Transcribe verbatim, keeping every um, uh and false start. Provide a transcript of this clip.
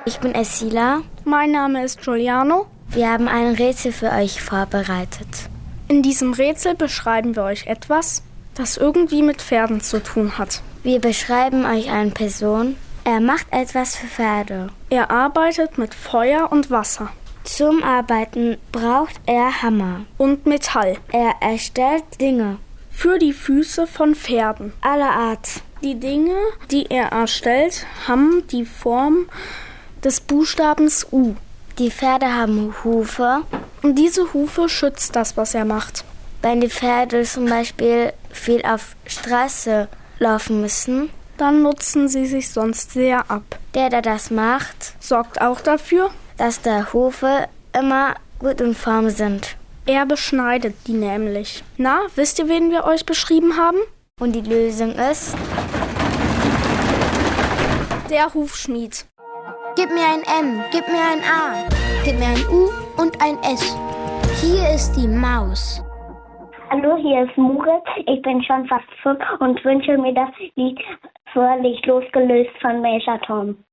Ich bin Esila. Mein Name ist Giuliano. Wir haben ein Rätsel für euch vorbereitet. In diesem Rätsel beschreiben wir euch etwas, das irgendwie mit Pferden zu tun hat. Wir beschreiben euch eine Person. Er macht etwas für Pferde. Er arbeitet mit Feuer und Wasser. Zum Arbeiten braucht er Hammer und Metall. Er erstellt Dinge für die Füße von Pferden aller Art. Die Dinge, die er erstellt, haben die Form des Buchstabens U. Die Pferde haben Hufe. Und diese Hufe schützt das, was er macht. Wenn die Pferde zum Beispiel viel auf Straße laufen müssen, dann nutzen sie sich sonst sehr ab. Der, der das macht, sorgt auch dafür, dass die Hufe immer gut in Form sind. Er beschneidet die nämlich. Na, wisst ihr, wen wir euch beschrieben haben? Und die Lösung ist der Hufschmied. Gib mir ein M, gib mir ein A, gib mir ein U und ein S. Hier ist die Maus. Hallo, hier ist Murat. Ich bin schon fast fünf und wünsche mir das Lied Fröhlich losgelöst von Major Tom.